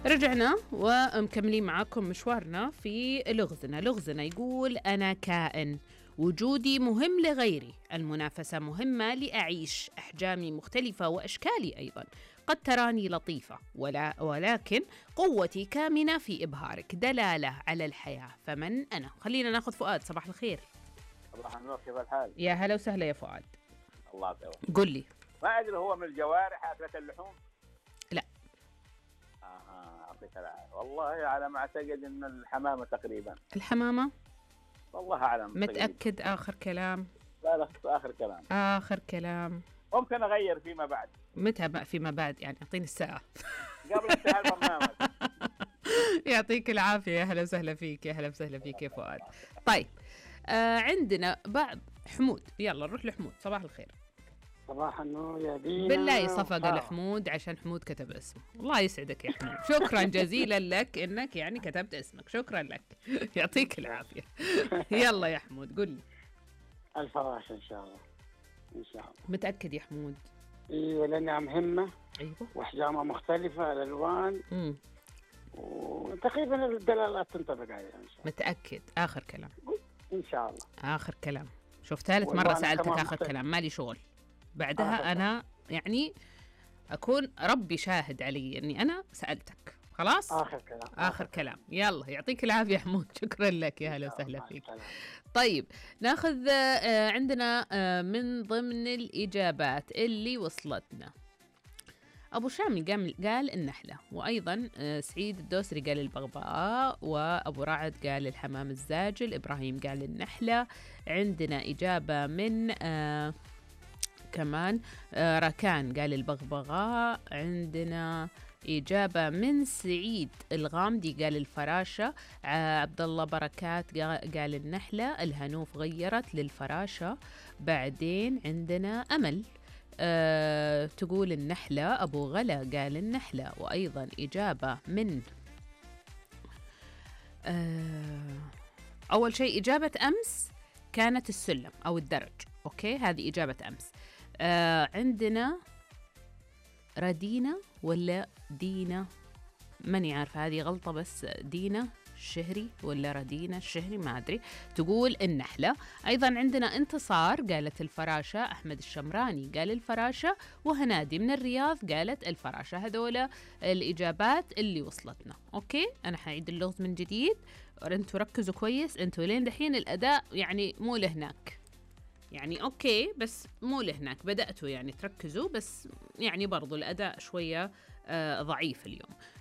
رجعنا ومكملين معاكم مشوارنا في لغزنا. لغزنا يقول: أنا كائن، وجودي مهم لغيري، المنافسة مهمة لأعيش، أحجامي مختلفة وأشكالي أيضا، قد تراني لطيفة ولكن قوتي كامنة في إبهارك، دلالة على الحياة، فمن أنا؟ خلينا ناخذ فؤاد. صباح الخير. صباح النور، كيف الحال؟ يا هلا وسهلا يا فؤاد. الله يطول. قل لي. ما أدري هو من الجوارح أكلة اللحوم؟ لا. أعطيك العافية. والله على ما أعتقد إن الحمامة تقريبا. الحمامة؟ والله أعلم. متأكد؟ آخر كلام؟ لا آخر كلام. آخر كلام. ممكن أغير فيما بعد. متى فيما بعد؟ يعني أعطيني الساعة. قبل انتهاء البرنامج. يعطيك العافية. يا هلا وسهلا فيك. يا هلا وسهلا فيك يا فؤاد. طيب عندنا بعض حمود. يلا نروح لحمود. صباح الخير. صباح النور يا دينا. بالله صفقة لحمود عشان حمود كتب اسمه. الله يسعدك يا حمود. شكرا جزيلا لك انك يعني كتبت اسمك. شكرا لك. يعطيك العافية. يلا يا حمود قل لي. الفراشة ان شاء الله. ان شاء الله. متأكد يا حمود؟ ايوه لانها مهمة. ايوه. واحجامها مختلفة، الالوان. وتقريبا الدلالات تنطبق عليها ان شاء الله. متأكد؟ آخر كلام؟ ان شاء الله. آخر كلام. شوف ثالث مرة سألتك آخر كلام، مالي شغل بعدها. أنا يعني أكون ربي شاهد علي أني أنا سألتك. خلاص آخر كلام. آخر كلام. يلا يعطيك العافية يا حمود. شكرا لك. يا هلا وسهلا فيك. طيب ناخذ عندنا من ضمن الإجابات اللي وصلتنا. أبو شامي قال النحلة، وأيضا سعيد الدوسري قال البغبغاء، وأبو رعد قال الحمام الزاجل، إبراهيم قال النحلة. عندنا إجابة من كمان ركان قال البغبغاء. عندنا إجابة من سعيد الغامدي قال الفراشة. عبد الله بركات قال النحلة. الهنوف غيرت للفراشة. بعدين عندنا أمل تقول النحلة. أبو غلا قال النحلة. وأيضا إجابة من أول شيء إجابة أمس كانت السلم أو الدرج. أوكي، هذه إجابة أمس. عندنا ردينا ولا دينا، ماني عارفة، هذه غلطة بس. دينا الشهري ولا ردينا الشهري ما أدري، تقول النحلة. أيضا عندنا انتصار قالت الفراشة. أحمد الشمراني قال الفراشة. وهنادي من الرياض قالت الفراشة. هذولا الإجابات اللي وصلتنا. أوكي، أنا حعيد اللغز من جديد. أنتوا ركزوا كويس. أنتوا لين دحين الأداء يعني مو لهناك، يعني أوكي بس مو لهناك. بدأتوا يعني تركزوا بس يعني برضو الأداء شوية ضعيف اليوم.